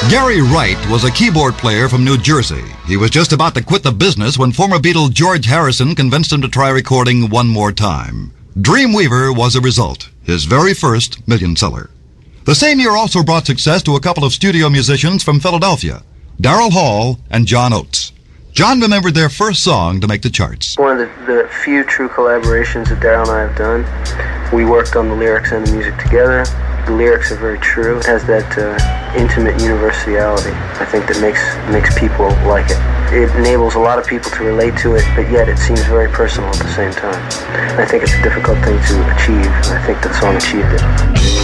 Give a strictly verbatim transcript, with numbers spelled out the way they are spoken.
Gary Wright was a keyboard player from New Jersey. He was just about to quit the business when former Beatle George Harrison convinced him to try recording One More Time. Dreamweaver was a result, his very first million seller. The same year also brought success to a couple of studio musicians from Philadelphia, Daryl Hall and John Oates. John remembered their first song to make the charts. One of the, the few true collaborations that Daryl and I have done. We worked on the lyrics and the music together. The lyrics are very true. It has that uh, intimate universality, I think, that makes makes people like it. It enables a lot of people to relate to it, but yet it seems very personal at the same time. And I think it's a difficult thing to achieve, and I think that song achieved it.